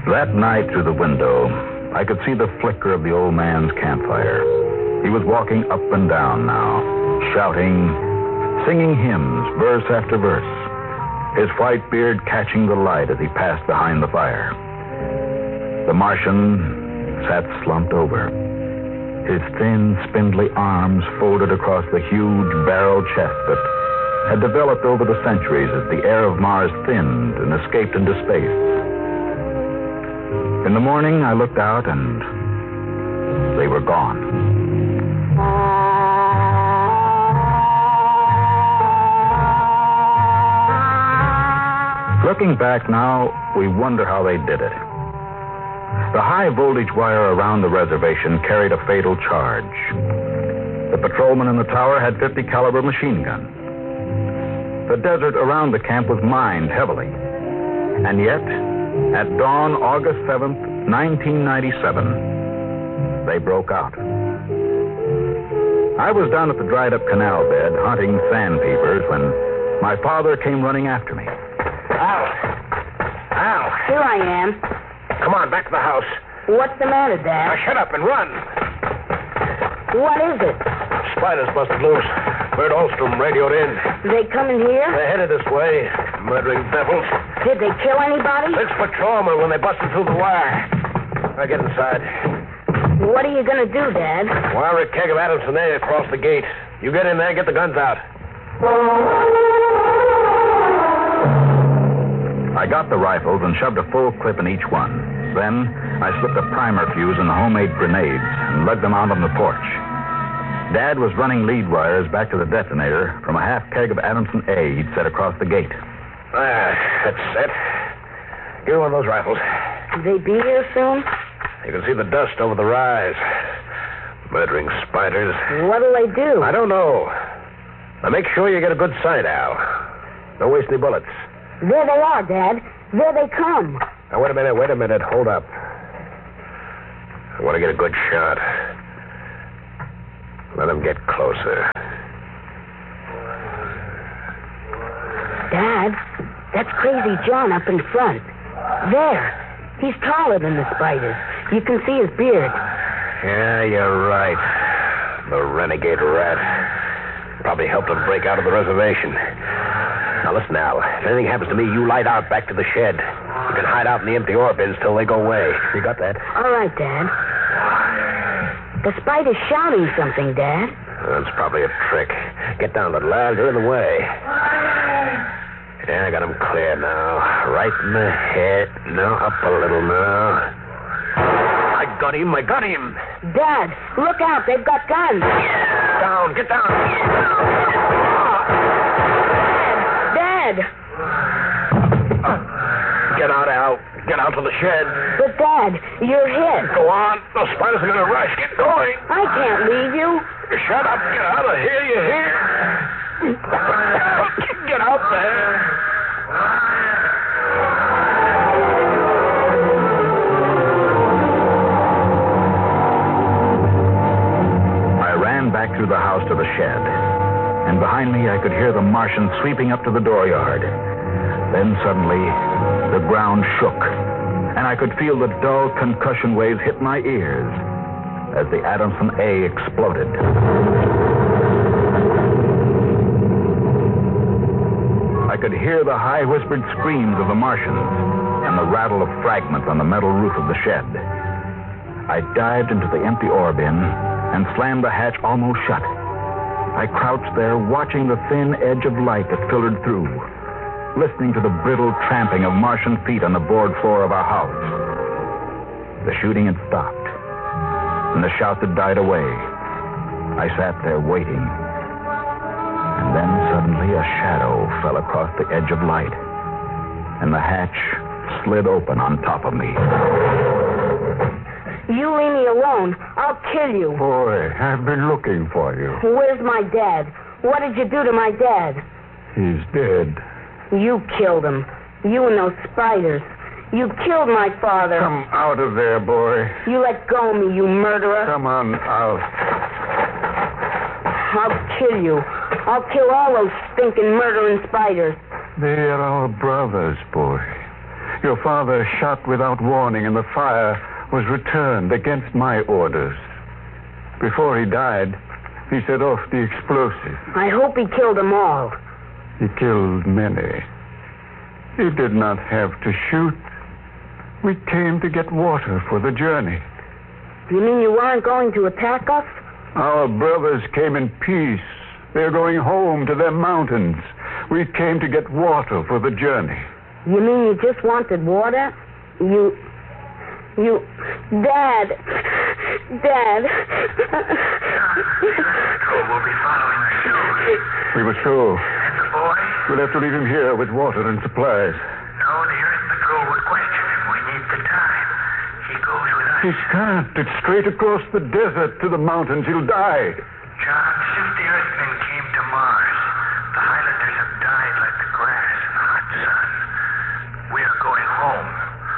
That night through the window, I could see the flicker of the old man's campfire. He was walking up and down now, shouting, singing hymns, verse after verse, his white beard catching the light as he passed behind the fire. The Martian sat slumped over, his thin, spindly arms folded across the huge barrel chest that had developed over the centuries as the air of Mars thinned and escaped into space. In the morning, I looked out and they were gone. Looking back now, we wonder how they did it. The high-voltage wire around the reservation carried a fatal charge. The patrolman in the tower had .50 caliber machine gun. The desert around the camp was mined heavily. And yet, at dawn, August 7th, 1997, they broke out. I was down at the dried-up canal bed hunting sandpeepers when my father came running after me. Al! Here I am. Come on, back to the house. What's the matter, Now, Dad? shut up and run. What is it? Spiders busted loose. Bert Olstrom radioed in. They coming here? They're headed this way. Murdering devils. Did they kill anybody? 6 patrolmen when they busted through the wire. Now, get inside. What are you going to do, Dad? Wire a keg of Adamson A across the gate. You get in there and get the guns out. I got the rifles and shoved a full clip in each one. Then I slipped a primer fuse in the homemade grenades and lugged them out on the porch. Dad was running lead wires back to the detonator from a half keg of Adamson A he'd set across the gate. That's set. Give me one of those rifles. They be here soon? You can see the dust over the rise. Murdering spiders. What'll they do? I don't know. Now make sure you get a good sight, Al. Don't waste any bullets. There they are, Dad. There they come. Now, wait a minute. Hold up. I want to get a good shot. Let them get closer. Dad, that's Crazy John up in front. There. He's taller than the spiders. You can see his beard. Yeah, you're right. The renegade rat. Probably helped him break out of the reservation. Now, listen, Al. If anything happens to me, you light out back to the shed. You can hide out in the empty ore bins till they go away. You got that? All right, Dad. The spider's shouting something, Dad. That's probably a trick. Get down, little lad. They're in the way. Yeah, I got him clear now. Right in the head. Now, up a little now. I got him. Dad, look out. They've got guns. Down. Get down. Dad! Get out, Al. Get out to the shed. But, Dad, you're hit. Go on. Those spiders are going to rush. Get going. I can't leave you. Shut up. Get out of here. You hear? Get out there. I ran back through the house to the shed. And behind me, I could hear the Martian sweeping up to the dooryard. Then suddenly, the ground shook, and I could feel the dull concussion waves hit my ears as the Adamson A exploded. I could hear the high-whispered screams of the Martians and the rattle of fragments on the metal roof of the shed. I dived into the empty ore bin and slammed the hatch almost shut. I crouched there, watching the thin edge of light that filtered through, listening to the brittle tramping of Martian feet on the board floor of our house. The shooting had stopped, and the shouts had died away. I sat there waiting, and then suddenly a shadow fell across the edge of light, and the hatch slid open on top of me. You leave me alone. I'll kill you. Boy, I've been looking for you. Where's my dad? What did you do to my dad? He's dead. You killed him. You and those spiders. You killed my father. Come out of there, boy. You let go of me, you murderer. Come on out. I'll kill you. I'll kill all those stinking murdering spiders. They're our brothers, boy. Your father shot without warning, and the fire was returned against my orders. Before he died, he set off the explosive. I hope he killed them all. He killed many. He did not have to shoot. We came to get water for the journey. You mean you weren't going to attack us? Our brothers came in peace. They're going home to their mountains. We came to get water for the journey. You mean you just wanted water? You... Dad. Dad. We'll be following us soon. We must go. And the boy? We'll have to leave him here with water and supplies. No, the Earth Patrol would question him. We need the time. He goes with us. He can't. It's straight across the desert to the mountains. He'll die.